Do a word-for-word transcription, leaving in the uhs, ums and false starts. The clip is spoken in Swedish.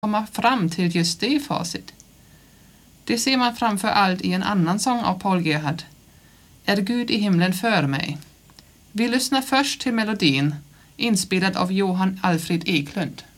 komma fram till just det facit? Det ser man framför allt i en annan sång av Paul Gerhardt, Är Gud i himlen för mig? Vi lyssnar först till melodin, inspelad av Johan Alfred Eklund.